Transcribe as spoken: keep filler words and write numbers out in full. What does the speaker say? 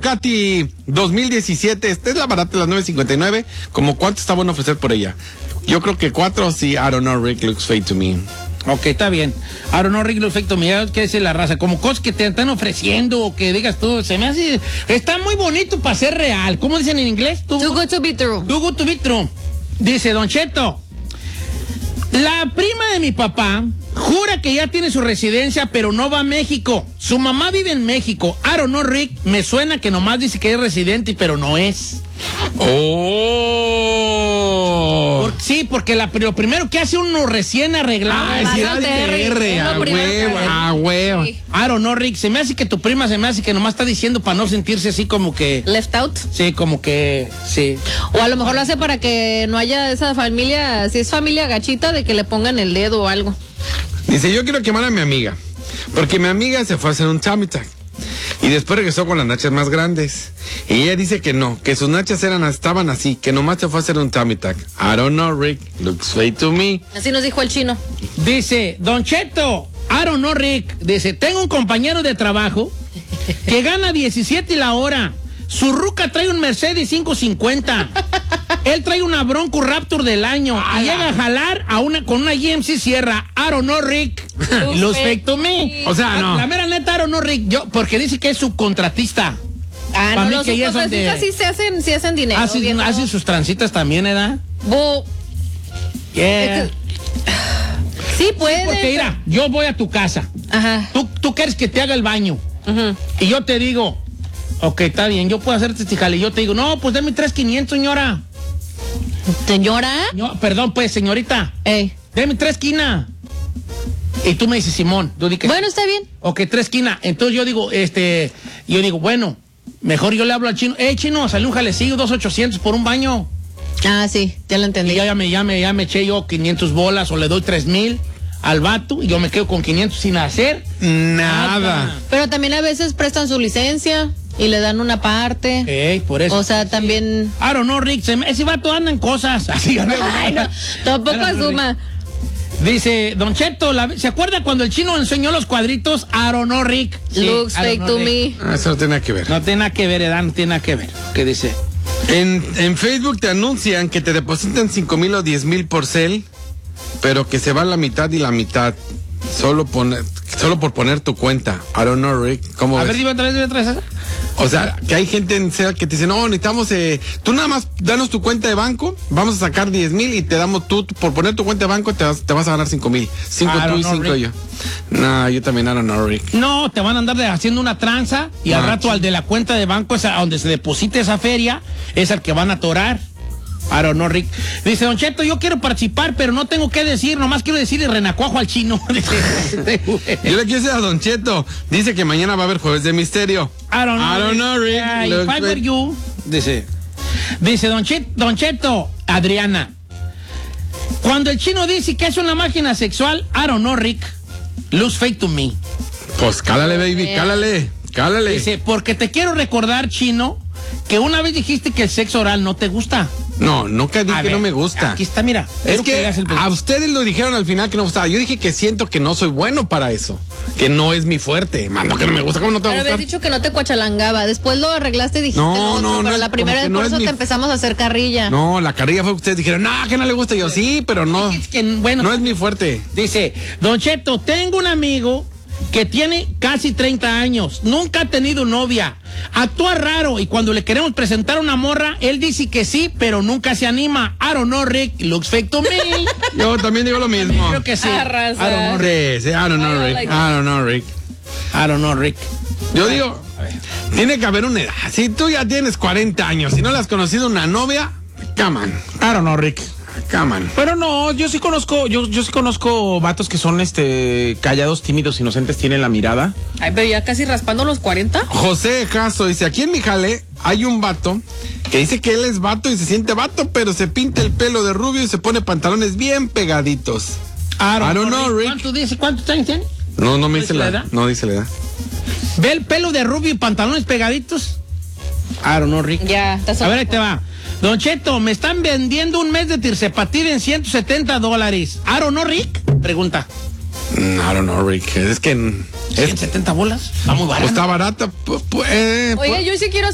Ducati dos mil diecisiete, esta es la barata, las nueve cincuenta y nueve. ¿Cómo cuánto está bueno ofrecer por ella? Yo creo que cuatro, sí, I don't know, Rick, looks fake to me. Ok, está bien. I don't know, Rick, looks fake to me. ¿Qué dice la raza? Como cosas que te están ofreciendo o que digas tú, se me hace... Está muy bonito para ser real. ¿Cómo dicen en inglés? Too, too good to be true. Too good to be true. Dice Don Cheto, la prima de mi papá jura que ya tiene su residencia, pero no va a México. Su mamá vive en México. I don't know, Rick, me suena que nomás dice que es residente, pero no es. ¡Oh! Por, sí, porque la, lo primero que hace uno recién arreglado ah, es es ir al T R, a huevo, a huevo. I don't know, Rick, se me hace que tu prima se me hace que nomás está diciendo para no sentirse así como que... Left out. Sí, como que, sí. O a lo mejor lo hace para que no haya esa familia, si es familia gachita, de que le pongan el dedo o algo. Dice, yo quiero quemar a mi amiga, porque mi amiga se fue a hacer un tummy tuck y después regresó con las nachas más grandes. Y ella dice que no, que sus nachas eran, estaban así, que nomás se fue a hacer un tummy tuck. I don't know, Rick, looks fake to me. Así nos dijo el chino. Dice, Don Cheto, I don't know, Rick, dice, tengo un compañero de trabajo que gana diecisiete la hora. Su ruca trae un Mercedes quinientos cincuenta. Él trae una Bronco Raptor del año y llega a jalar a una con una G M C Sierra. I don't know, Rick. Los fake to me. O sea, no. La, la mera neta, I don't know, Rick. Yo, porque dice que es subcontratista. Ah, Pa no, mí los que ya son de- subcontratistas sí se hacen, sí hacen dinero. Hacen viejo. hace sus transitas también, ¿verdad? Bu- Yeah. Es que- Sí, puede. Porque mira, yo voy a tu casa. Ajá. Tú, tú quieres que te haga el baño. Ujú. Y yo te digo, ok, está bien, yo puedo hacerte este jale. Y yo te digo, no, pues dame tres quinientos, señora. Señora. No, perdón, pues, señorita. Ey. Deme tres quina. Y tú me dices, Simón. Tú di que Bueno, está bien. ok, tres quina. Entonces yo digo, este, yo digo, bueno, mejor yo le hablo al chino. Eh, chino, salió un jalecillo, dos ochocientos por un baño. Ah, sí, ya lo Y entendí. ya, ya me, ya me, ya me eché yo quinientos bolas o le doy tres mil al vato y yo me quedo con quinientos sin hacer Nada. Pero también a veces prestan su licencia y le dan una parte. Ey, por eso. O sea, también... I don't know, Rick, se me- ese vato anda en cosas. Así, Ay, no, tampoco I don't know, asuma. Rick. Dice, Don Cheto, la- ¿se acuerda cuando el chino enseñó los cuadritos? I don't know, Rick. Sí, Looks I don't fake know, to Rick. me. Ah, eso no tiene nada que ver. No tiene nada que ver, Edad, no tiene nada que ver. ¿Qué dice? En, en Facebook te anuncian que te depositan cinco mil o diez mil por cel, pero que se va la mitad y la mitad. Solo, pone, solo por poner tu cuenta. I don't know, Rick. ¿Cómo A ves? ver, dime otra vez, dime otra vez. O sea, que hay gente en Cel que te dice, no, necesitamos, eh, tú nada más danos tu cuenta de banco, vamos a sacar diez mil y te damos tú, por poner tu cuenta de banco, te vas, te vas a ganar cinco mil. Cinco I tú don't y know, cinco Rick. yo. No, yo también I don't know, Rick. No, te van a andar de- haciendo una tranza y al Ah, rato al de la cuenta de banco, es a donde se deposite esa feria, es al que van a atorar. I don't know, Rick. Dice, Don Cheto, yo quiero participar, pero no tengo qué decir, nomás quiero decir el renacuajo al chino. Dice, Yo le quiero decir a Don Cheto, dice que mañana va a haber Jueves de Misterio. I don't know, I don't know, Rick. Yeah, if Looks I were fake. you. Dice, dice Don Cheto, Don Cheto, Adriana, cuando el chino dice que es una máquina sexual, I don't know, Rick, looks fake to me. Pues cálale, baby, cálale, cálale. Dice, porque te quiero recordar, chino, que una vez dijiste que el sexo oral no te gusta. No, nunca dije A que ver, no me gusta. Aquí está, mira. Es Quiero que hagas el- a ustedes lo dijeron al final que no me gustaba. Yo dije que siento que no soy bueno para eso. Que no es mi fuerte. Mano, que no me gusta. ¿Cómo no te va a Pero habías gustar? dicho que no te cuachalangaba. Después lo arreglaste y dijiste No, lo otro, no, pero no, la es primera como vez que por no es eso mi- te empezamos a hacer carrilla. No, la carrilla fue que ustedes dijeron, no, que no le gusta. Y yo, sí, pero no. Es que, bueno, No es mi fuerte. dice, Don Cheto, tengo un amigo que tiene casi treinta años, nunca ha tenido novia, actúa raro y cuando le queremos presentar una morra, él dice que sí, pero nunca se anima. I don't know, Rick, looks fake to me. Yo también digo lo mismo. Creo que sí. Arrasa. I don't know, Rick. Sí, sí, I don't know, I don't Rick. like I don't know, Rick. I don't know, Rick. Yo digo, tiene que haber una edad. Si tú ya tienes cuarenta años y no le has conocido una novia, come on, I don't know, Rick. come on. Pero no, yo sí conozco, yo, yo sí conozco vatos que son este callados, tímidos, inocentes, tienen la mirada. Ay, pero ya casi raspando los cuarenta. José Castro dice, aquí en mi jale hay un vato que dice que él es vato y se siente vato, pero se pinta el pelo de rubio y se pone pantalones bien pegaditos. I don't, I don't know, Rick. ¿Cuánto dice? ¿Cuántos años tiene? No, no me ¿No dice dice la la edad. edad? No dice la edad. ¿Ve el pelo de rubio y pantalones pegaditos? I don't know, Rick. Ya, estás A ver, ahí te va. Don Cheto, me están vendiendo un mes de Tirsepatir en ciento setenta dólares. I don't know, Rick. Pregunta. Mm, I don't know, Rick. Es que... ¿ciento setenta bolas? Está muy barato. Pues está barata. pu- pu- eh, Oiga, pu- yo sí quiero